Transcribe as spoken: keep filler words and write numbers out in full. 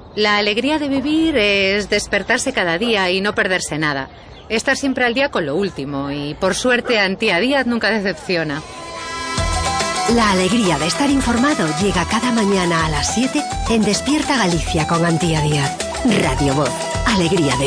La alegría de vivir es despertarse cada día y no perderse nada. Estar siempre al día con lo último y, por suerte, Antía Díaz nunca decepciona. La alegría de estar informado llega cada mañana a las siete en Despierta Galicia con Antía Díaz. Radio Voz. Alegría de